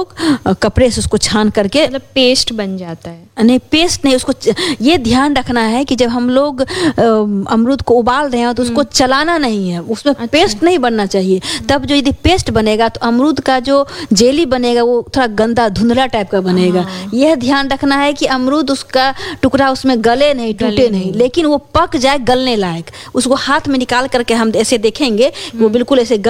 लोग कपड़े से उसको छान करके, मतलब पेस्ट बन जाता है? नहीं पेस्ट नहीं, उसको ये ध्यान रखना है कि जब हम लोग अमरूद को उबाल रहे हैं तो उसको चलाना नहीं है, उसमें पेस्ट नहीं बनना चाहिए। तब जो यदि पेस्ट बनेगा तो अमरूद का जो जेली बनेगा वो थोड़ा गंदा धुंधला टाइप का बनेगा। यह ध्यान रखना है कि अमरूद उसका टुकड़ा उसमें गले नहीं, टूटे नहीं, लेकिन वो पक जाए गलने लायक। उसको हाथ में निकाल करके हम ऐसे देखेंगे वो बिल्कुल ऐसे